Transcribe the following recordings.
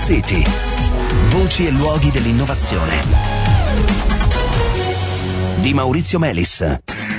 City. Voci e luoghi dell'innovazione. Di Maurizio Melis.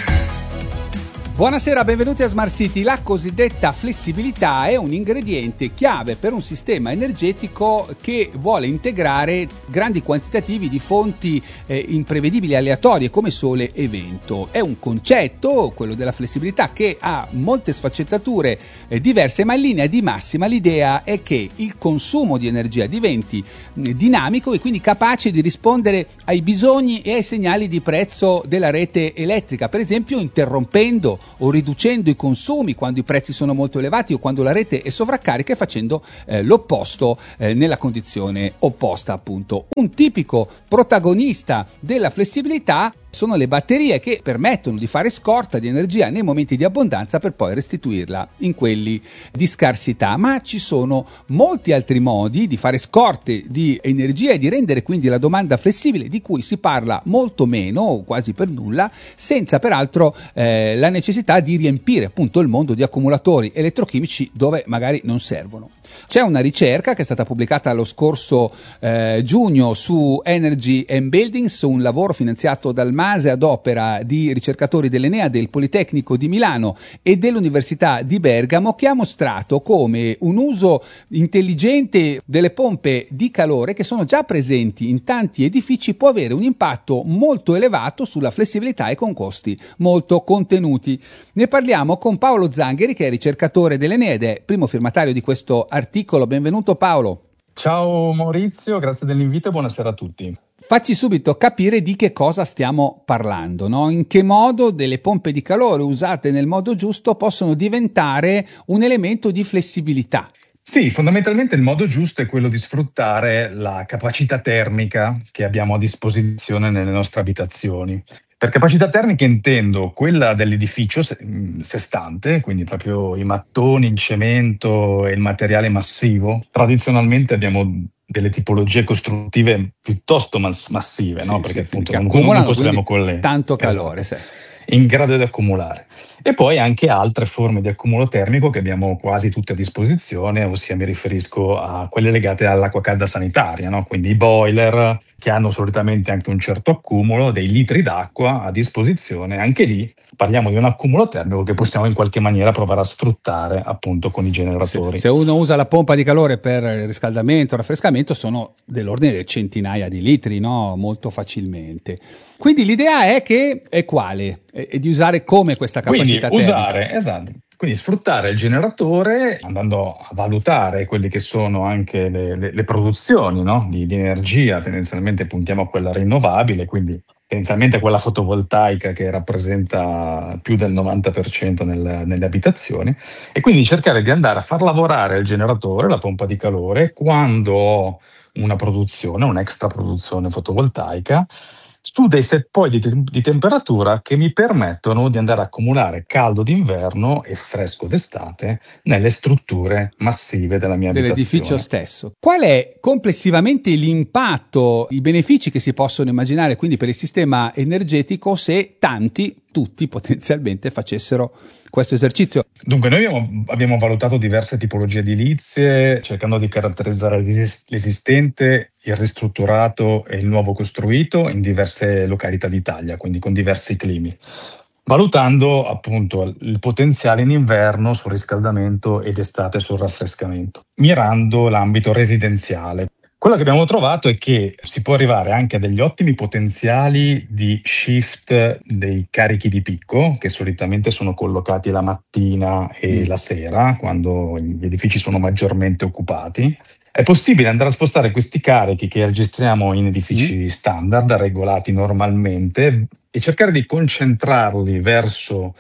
Buonasera, benvenuti a Smart City. La cosiddetta flessibilità è un ingrediente chiave per un sistema energetico che vuole integrare grandi quantitativi di fonti imprevedibili, aleatorie come sole e vento. È un concetto, quello della flessibilità, che ha molte sfaccettature diverse, ma in linea di massima l'idea è che il consumo di energia diventi dinamico e quindi capace di rispondere ai bisogni e ai segnali di prezzo della rete elettrica, per esempio interrompendo o riducendo i consumi quando i prezzi sono molto elevati o quando la rete è sovraccarica, e facendo l'opposto nella condizione opposta, appunto. Un tipico protagonista della flessibilità sono le batterie, che permettono di fare scorta di energia nei momenti di abbondanza per poi restituirla in quelli di scarsità. Ma ci sono molti altri modi di fare scorte di energia e di rendere quindi la domanda flessibile, di cui si parla molto meno o quasi per nulla, senza peraltro la necessità di riempire appunto il mondo di accumulatori elettrochimici dove magari non servono. C'è una ricerca che è stata pubblicata lo scorso giugno su Energy and Buildings, un lavoro finanziato dal MASE ad opera di ricercatori dell'Enea, del Politecnico di Milano e dell'Università di Bergamo, che ha mostrato come un uso intelligente delle pompe di calore, che sono già presenti in tanti edifici, può avere un impatto molto elevato sulla flessibilità e con costi molto contenuti. Ne parliamo con Paolo Zangheri, che è ricercatore dell'Enea ed è primo firmatario di questo articolo. Benvenuto Paolo. Ciao Maurizio, grazie dell'invito e buonasera a tutti. Facci subito capire di che cosa stiamo parlando, no? In che modo delle pompe di calore usate nel modo giusto possono diventare un elemento di flessibilità. Sì, fondamentalmente il modo giusto è quello di sfruttare la capacità termica che abbiamo a disposizione nelle nostre abitazioni. Per capacità termica intendo quella dell'edificio sestante, quindi proprio i mattoni, il cemento e il materiale massivo. Tradizionalmente abbiamo delle tipologie costruttive piuttosto massive, sì, no? Perché sì, appunto che non costruiamo con le tanto calore, esatto, in grado di accumulare. E poi anche altre forme di accumulo termico che abbiamo quasi tutte a disposizione, ossia mi riferisco a quelle legate all'acqua calda sanitaria, no? Quindi i boiler, che hanno solitamente anche un certo accumulo, dei litri d'acqua a disposizione. Anche lì parliamo di un accumulo termico che possiamo in qualche maniera provare a sfruttare appunto con i generatori. Se uno usa la pompa di calore per il riscaldamento, raffrescamento, sono dell'ordine di centinaia di litri, no? Molto facilmente. Quindi l'idea è quale? È di usare come questa capacità termica? Esatto. Quindi sfruttare il generatore andando a valutare quelle che sono anche le produzioni, no? di energia. Tendenzialmente puntiamo a quella rinnovabile, quindi tendenzialmente quella fotovoltaica che rappresenta più del 90% nelle abitazioni, e quindi cercare di andare a far lavorare il generatore, la pompa di calore, quando ho una produzione, un'extra produzione fotovoltaica, su dei set point di temperatura che mi permettono di andare a accumulare caldo d'inverno e fresco d'estate nelle strutture massive della mia abitazione. Dell'edificio stesso. Qual è complessivamente l'impatto, i benefici che si possono immaginare quindi per il sistema energetico se tutti potenzialmente facessero questo esercizio? Dunque, noi abbiamo valutato diverse tipologie edilizie, cercando di caratterizzare l'esistente, il ristrutturato e il nuovo costruito in diverse località d'Italia, quindi con diversi climi, valutando appunto il potenziale in inverno sul riscaldamento ed estate sul raffrescamento, mirando l'ambito residenziale. Quello che abbiamo trovato è che si può arrivare anche a degli ottimi potenziali di shift dei carichi di picco, che solitamente sono collocati la mattina e la sera, quando gli edifici sono maggiormente occupati. È possibile andare a spostare questi carichi che registriamo in edifici standard, regolati normalmente, e cercare di concentrarli verso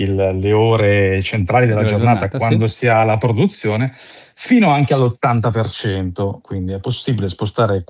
le ore centrali della giornata quando si ha la produzione, fino anche all'80%, quindi è possibile spostare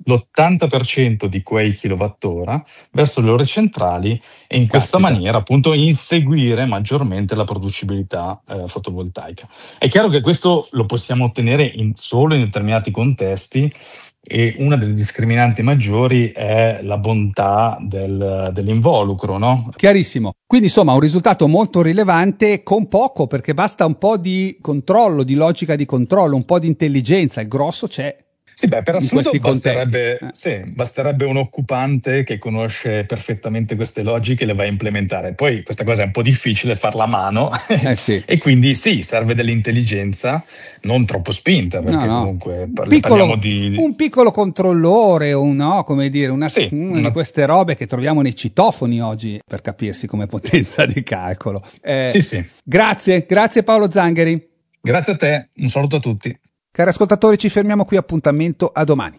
l'80% di quei kilowattora verso le ore centrali e in questa maniera appunto inseguire maggiormente la producibilità fotovoltaica. È chiaro che questo lo possiamo ottenere solo in determinati contesti, e una delle discriminanti maggiori è la bontà dell'involucro, no? Chiarissimo. Quindi insomma un risultato molto rilevante con poco, perché basta un po' di controllo, di logica di controllo, un po' di intelligenza, il grosso c'è. Sì, beh, per in assurdo questi contesti. Basterebbe un occupante che conosce perfettamente queste logiche e le va a implementare. Poi questa cosa è un po' difficile farla a mano Sì. e quindi sì, serve dell'intelligenza non troppo spinta, perché comunque parliamo di... Un piccolo controllore, come dire, una di queste robe che troviamo nei citofoni oggi, per capirsi come potenza di calcolo. Sì. Grazie Paolo Zangheri. Grazie a te, un saluto a tutti. Cari ascoltatori, ci fermiamo qui, appuntamento a domani.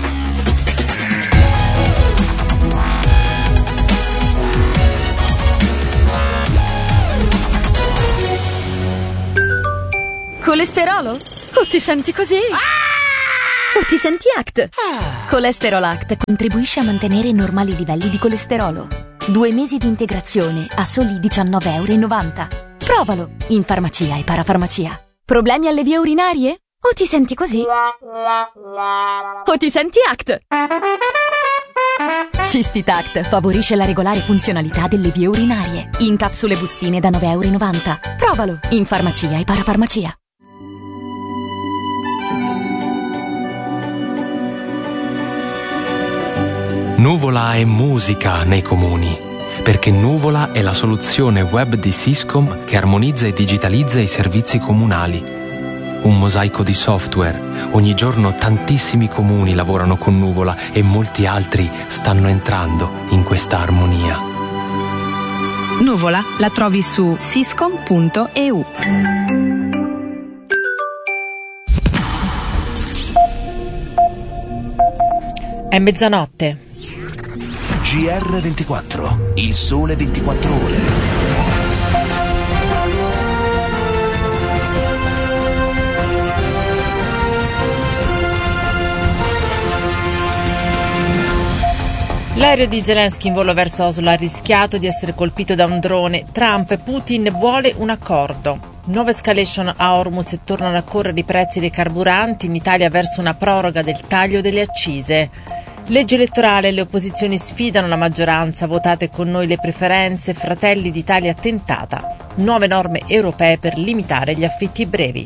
Colesterolo? O ti senti così? O ti senti ACT? Colesterol ACT contribuisce a mantenere i normali livelli di colesterolo. 2 mesi di integrazione a soli €19,90. Provalo in farmacia e parafarmacia. Problemi alle vie urinarie? O ti senti così? O ti senti ACT? Cistitact favorisce la regolare funzionalità delle vie urinarie. In capsule bustine da €9,90. Provalo in farmacia e parafarmacia. Nuvola è musica nei comuni, perché Nuvola è la soluzione web di Syscom che armonizza e digitalizza i servizi comunali. Un mosaico di software. Ogni giorno tantissimi comuni lavorano con Nuvola e molti altri stanno entrando in questa armonia. Nuvola la trovi su syscom.eu. È mezzanotte. GR24, il sole 24 ore. L'aereo di Zelensky in volo verso Oslo ha rischiato di essere colpito da un drone. Trump e Putin vuole un accordo. Nuova escalation a Hormuz e tornano a correre i prezzi dei carburanti. In Italia verso una proroga del taglio delle accise. Legge elettorale, le opposizioni sfidano la maggioranza. Votate con noi le preferenze. Fratelli d'Italia tentata. Nuove norme europee per limitare gli affitti brevi.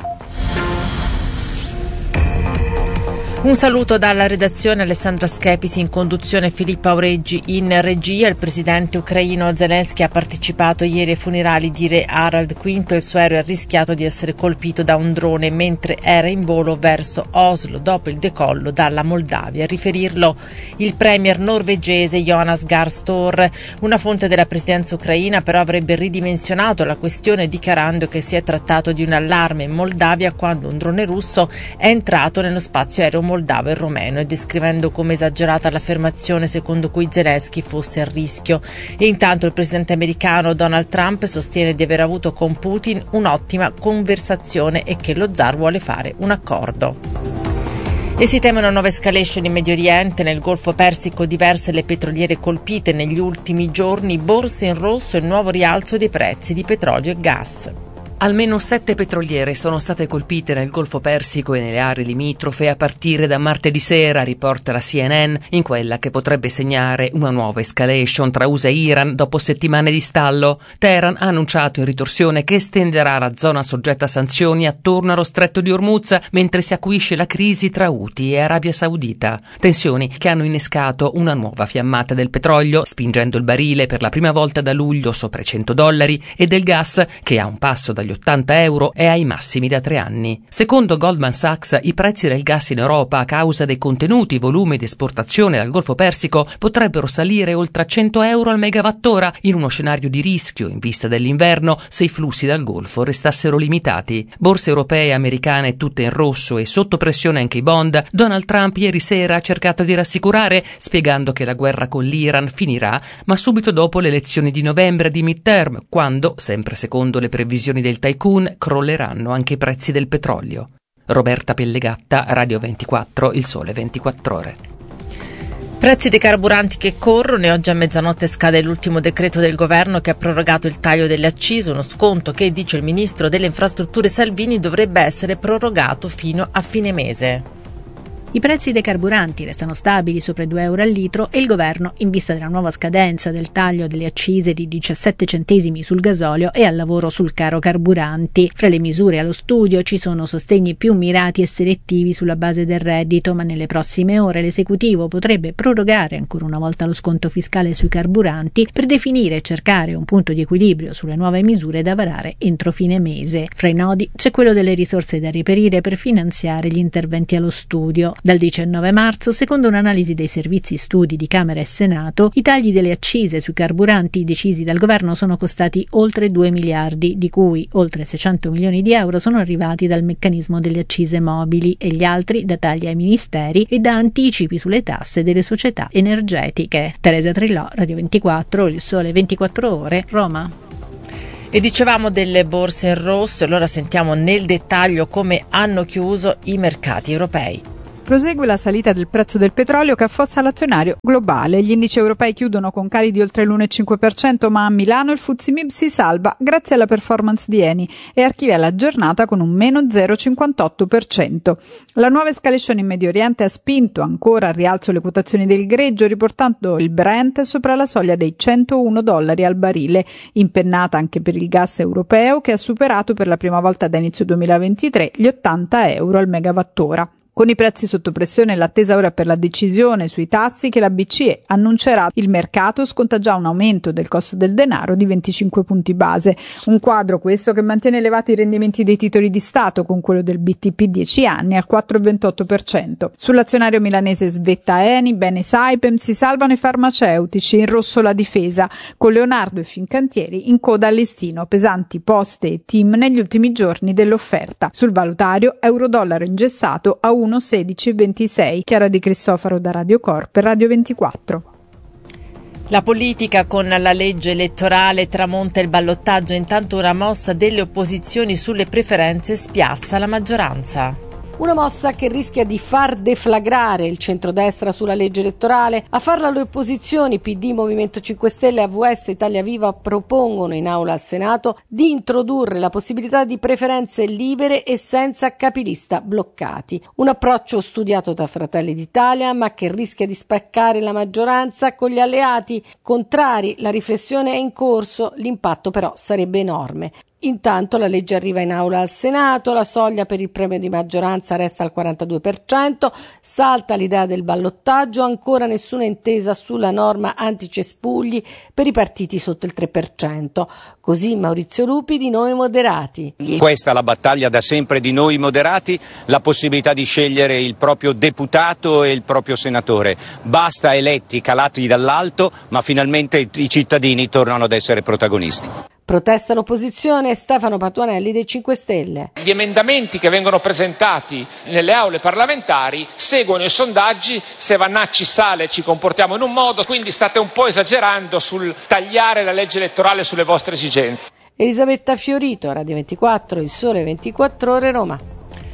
Un saluto dalla redazione, Alessandra Schepisi in conduzione, Filippo Aureggi in regia. Il presidente ucraino Zelensky ha partecipato ieri ai funerali di re Harald V. Il suo aereo ha rischiato di essere colpito da un drone mentre era in volo verso Oslo dopo il decollo dalla Moldavia. A riferirlo il premier norvegese Jonas Gahr Støre. Una fonte della presidenza ucraina però avrebbe ridimensionato la questione dichiarando che si è trattato di un allarme in Moldavia quando un drone russo è entrato nello spazio aereo moldavo e romeno, e descrivendo come esagerata l'affermazione secondo cui Zelensky fosse a rischio. E intanto il presidente americano Donald Trump sostiene di aver avuto con Putin un'ottima conversazione e che lo zar vuole fare un accordo. E si teme una nuova escalation in Medio Oriente. Nel Golfo Persico diverse le petroliere colpite negli ultimi giorni, borse in rosso e il nuovo rialzo dei prezzi di petrolio e gas. Almeno 7 petroliere sono state colpite nel Golfo Persico e nelle aree limitrofe a partire da martedì sera, riporta la CNN, in quella che potrebbe segnare una nuova escalation tra USA e Iran dopo settimane di stallo. Teheran ha annunciato in ritorsione che estenderà la zona soggetta a sanzioni attorno allo stretto di Hormuz, mentre si acuisce la crisi tra Houthi e Arabia Saudita. Tensioni che hanno innescato una nuova fiammata del petrolio, spingendo il barile per la prima volta da luglio sopra i $100 e del gas, che ha un passo dagli €80 è ai massimi da 3 anni. Secondo Goldman Sachs, i prezzi del gas in Europa, a causa dei contenuti volumi di esportazione dal Golfo Persico, potrebbero salire oltre a €100 al megawattora, in uno scenario di rischio in vista dell'inverno se i flussi dal Golfo restassero limitati. Borse europee e americane tutte in rosso e sotto pressione anche i bond. Donald Trump ieri sera ha cercato di rassicurare, spiegando che la guerra con l'Iran finirà, ma subito dopo le elezioni di novembre di midterm, quando, sempre secondo le previsioni del tycoon, crolleranno anche i prezzi del petrolio. Roberta Pellegatta, Radio 24, Il Sole 24 Ore. Prezzi dei carburanti che corrono, e oggi a mezzanotte scade l'ultimo decreto del governo che ha prorogato il taglio delle accise, uno sconto che, dice il ministro delle infrastrutture Salvini, dovrebbe essere prorogato fino a fine mese. I prezzi dei carburanti restano stabili sopra i €2 al litro e il governo, in vista della nuova scadenza del taglio delle accise di 17 centesimi sul gasolio, è al lavoro sul caro carburanti. Fra le misure allo studio ci sono sostegni più mirati e selettivi sulla base del reddito, ma nelle prossime ore l'esecutivo potrebbe prorogare ancora una volta lo sconto fiscale sui carburanti per definire e cercare un punto di equilibrio sulle nuove misure da varare entro fine mese. Fra i nodi c'è quello delle risorse da reperire per finanziare gli interventi allo studio. Dal 19 marzo, secondo un'analisi dei servizi studi di Camera e Senato, i tagli delle accise sui carburanti decisi dal governo sono costati oltre 2 miliardi, di cui oltre 600 milioni di euro sono arrivati dal meccanismo delle accise mobili e gli altri da tagli ai ministeri e da anticipi sulle tasse delle società energetiche. Teresa Trillò, Radio 24, Il Sole 24 Ore, Roma. E dicevamo delle borse in rosso, allora sentiamo nel dettaglio come hanno chiuso i mercati europei. Prosegue la salita del prezzo del petrolio che affossa l'azionario globale. Gli indici europei chiudono con cali di oltre l'1,5%, ma a Milano il FTSE MIB si salva grazie alla performance di Eni e archivia la giornata con un meno 0,58%. La nuova escalation in Medio Oriente ha spinto ancora al rialzo le quotazioni del greggio, riportando il Brent sopra la soglia dei $101 al barile, impennata anche per il gas europeo che ha superato per la prima volta da inizio 2023 gli €80 al megawattora. Con i prezzi sotto pressione, l'attesa ora per la decisione sui tassi che la BCE annuncerà. Il mercato sconta già un aumento del costo del denaro di 25 punti base. Un quadro questo che mantiene elevati i rendimenti dei titoli di Stato, con quello del BTP 10 anni al 4,28%. Sull'azionario milanese svetta Eni, bene Saipem, si salvano i farmaceutici, in rosso la difesa, con Leonardo e Fincantieri in coda al listino, pesanti Poste e TIM negli ultimi giorni dell'offerta. Sul valutario, euro-dollaro ingessato a 1,1626. Chiara Di Cristofaro da Radio Corp, Radio 24. La politica con la legge elettorale tramonta il ballottaggio, intanto una mossa delle opposizioni sulle preferenze spiazza la maggioranza. Una mossa che rischia di far deflagrare il centrodestra sulla legge elettorale. A farla le opposizioni PD, Movimento 5 Stelle e AVS Italia Viva propongono in aula al Senato di introdurre la possibilità di preferenze libere e senza capilista bloccati. Un approccio studiato da Fratelli d'Italia ma che rischia di spaccare la maggioranza con gli alleati contrari. La riflessione è in corso, l'impatto però sarebbe enorme. Intanto la legge arriva in aula al Senato, la soglia per il premio di maggioranza resta al 42%, salta l'idea del ballottaggio, ancora nessuna intesa sulla norma anticespugli per i partiti sotto il 3%. Così Maurizio Lupi di Noi Moderati. Questa è la battaglia da sempre di Noi Moderati, la possibilità di scegliere il proprio deputato e il proprio senatore. Basta eletti calati dall'alto, ma finalmente i cittadini tornano ad essere protagonisti. Protesta l'opposizione, Stefano Patuanelli dei 5 Stelle. Gli emendamenti che vengono presentati nelle aule parlamentari seguono i sondaggi, se Vannacci sale ci comportiamo in un modo, quindi state un po' esagerando sul tagliare la legge elettorale sulle vostre esigenze. Elisabetta Fiorito, Radio 24, Il Sole 24 Ore, Roma.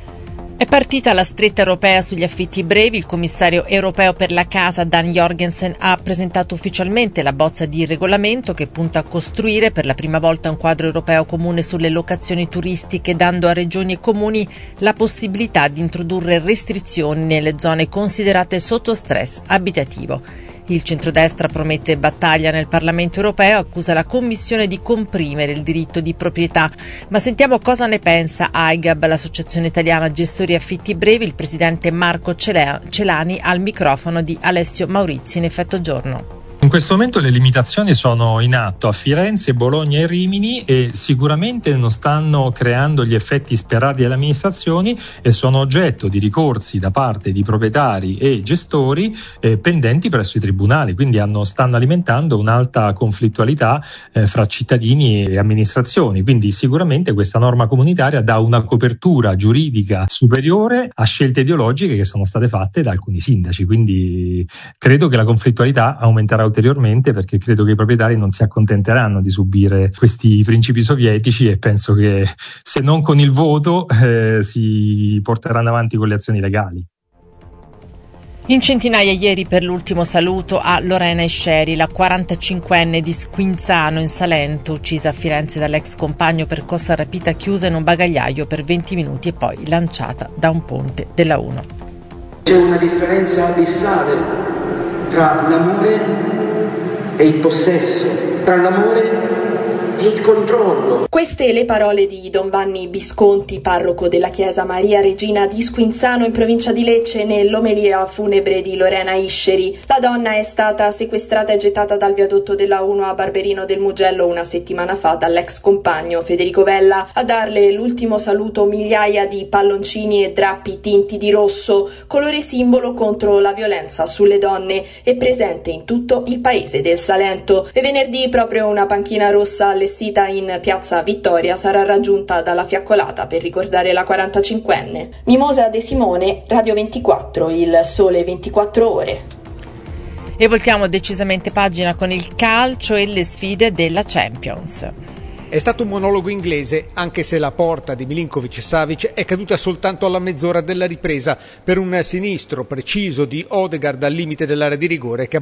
È partita la stretta europea sugli affitti brevi. Il commissario europeo per la casa Dan Jorgensen ha presentato ufficialmente la bozza di regolamento che punta a costruire per la prima volta un quadro europeo comune sulle locazioni turistiche, dando a regioni e comuni la possibilità di introdurre restrizioni nelle zone considerate sotto stress abitativo. Il centrodestra promette battaglia nel Parlamento europeo, accusa la Commissione di comprimere il diritto di proprietà. Ma sentiamo cosa ne pensa AIGAB, l'associazione italiana gestori affitti brevi, il presidente Marco Celani al microfono di Alessio Maurizi in Effetto Giorno. In questo momento le limitazioni sono in atto a Firenze, Bologna e Rimini e sicuramente non stanno creando gli effetti sperati dalle amministrazioni e sono oggetto di ricorsi da parte di proprietari e gestori pendenti presso i tribunali, quindi stanno alimentando un'alta conflittualità fra cittadini e amministrazioni. Quindi sicuramente questa norma comunitaria dà una copertura giuridica superiore a scelte ideologiche che sono state fatte da alcuni sindaci, quindi credo che la conflittualità aumenterà ulteriormente perché credo che i proprietari non si accontenteranno di subire questi principi sovietici e penso che se non con il voto si porteranno avanti con le azioni legali. In centinaia ieri per l'ultimo saluto a Lorena Esceri, la 45enne di Squinzano in Salento, uccisa a Firenze dall'ex compagno per corsa rapita chiusa in un bagagliaio per 20 minuti e poi lanciata da un ponte della 1. C'è una differenza abissale tra l'amore e il possesso, tra l'amore e il controllo. Queste le parole di Don Vanni Visconti, parroco della chiesa Maria Regina di Squinzano in provincia di Lecce, nell'omelia funebre di Lorena Isceri. La donna è stata sequestrata e gettata dal viadotto della 1 a Barberino del Mugello una settimana fa dall'ex compagno Federico Vella. A darle l'ultimo saluto migliaia di palloncini e drappi tinti di rosso, colore simbolo contro la violenza sulle donne, e presente in tutto il paese del Salento. E venerdì proprio una panchina rossa allestita in piazza Vittoria sarà raggiunta dalla fiaccolata per ricordare la 45enne. Mimosa De Simone, Radio 24, il sole 24 ore. E voltiamo decisamente pagina con il calcio e le sfide della Champions. È stato un monologo inglese, anche se la porta di Milinkovic-Savic è caduta soltanto alla mezz'ora della ripresa per un sinistro preciso di Odegaard al limite dell'area di rigore che